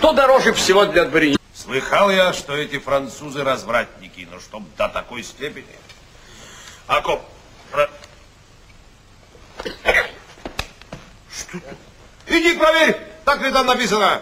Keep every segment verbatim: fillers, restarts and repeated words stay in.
Что дороже всего для дворянина? Слыхал я, что эти французы развратники, но чтоб до такой степени. Акоп, про... Что это? Иди проверь, так ли там написано.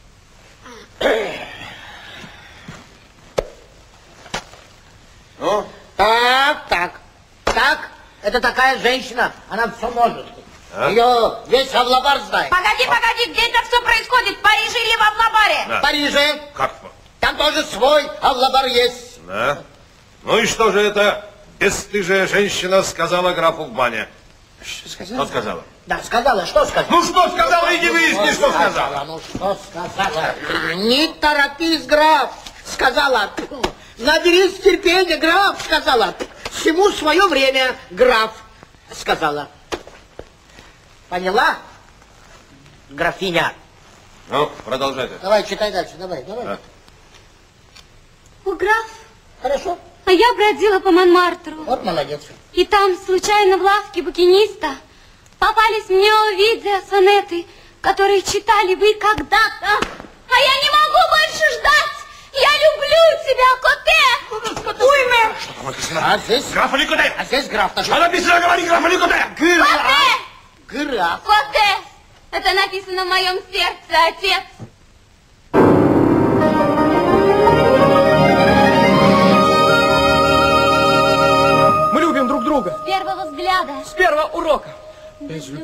Ну? Так, так, так. Это такая женщина, она все может. А? Ее весь Авлабар знает. Погоди, погоди, где это все происходит? В Париже или в Авлабаре? Да. В Париже. Как? Там тоже свой Авлабар есть. Да? Ну и что же это бесстыжая женщина сказала графу в бане? Что сказала? Что сказала? Да, сказала, что сказала? Ну что сказала, иди выясни, что сказала. Ну что сказала? Не торопись, граф, сказала. Наберись терпения, граф, сказала. Всему свое время, граф, сказала. Поняла, графиня? Ну, продолжай. Давай, читай дальше, давай, давай. А? О, граф, Хорошо. а я бродила по Монмартру. Вот молодец. И там, случайно, в лавке букиниста попались мне увидя сонеты, которые читали вы когда-то. А я не могу больше ждать. Я люблю тебя, Коте. Уйме. Что там написано? А здесь? Граф или Коте? А здесь граф. Что написано, говори, граф или Коте? Граф. Граф. Коте. Это написано в моем сердце, отец. Мы любим друг друга С первого взгляда. с первого урока. Без